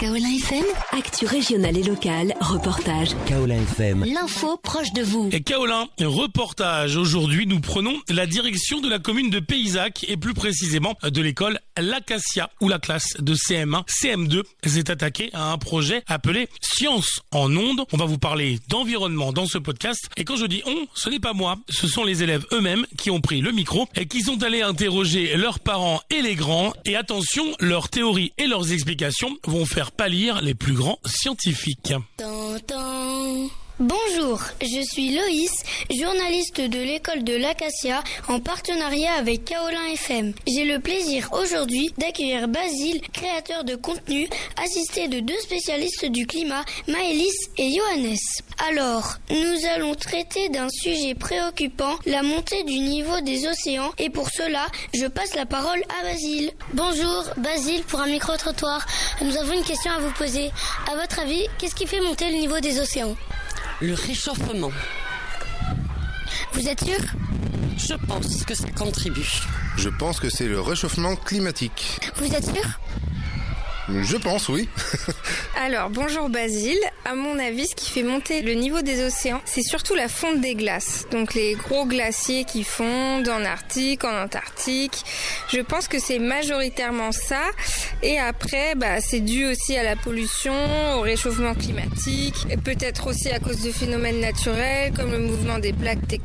Kaolin FM, actu régionale et locale, reportage. Kaolin FM, L'info proche de vous. Et Kaolin, reportage. Aujourd'hui, nous prenons la direction de la commune de Payzac et plus précisément de l'école L'Acacia, où la classe de CM1, CM2 s'est attaquée à un projet appelé Science en ondes. On va vous parler d'environnement dans ce podcast. Et quand je dis on, ce n'est pas moi. Ce sont les élèves eux-mêmes qui ont pris le micro et qui sont allés interroger leurs parents et les grands. Et attention, leurs théories et leurs explications vont faire pâlir les plus grands scientifiques. Bonjour, je suis Loïs, journaliste de l'école de l'Acacia en partenariat avec Kaolin FM. J'ai le plaisir aujourd'hui d'accueillir Basile, créateur de contenu, assisté de deux spécialistes du climat, Maëlys et Johannes. Alors, nous allons traiter d'un sujet préoccupant, la montée du niveau des océans, et pour cela, je passe la parole à Basile. Bonjour, Basile pour un micro-trottoir. Nous avons une question à vous poser. À votre avis, qu'est-ce qui fait monter le niveau des océans ? Le réchauffement. Vous êtes sûr ? Je pense que ça contribue. Je pense que c'est le réchauffement climatique. Vous êtes sûr ? Je pense, oui. Alors, bonjour Basile. À mon avis, ce qui fait monter le niveau des océans, c'est surtout la fonte des glaces. Donc les gros glaciers qui fondent en Arctique, en Antarctique. Je pense que c'est majoritairement ça. Et après, c'est dû aussi à la pollution, au réchauffement climatique, et peut-être aussi à cause de phénomènes naturels comme le mouvement des plaques tectoniques.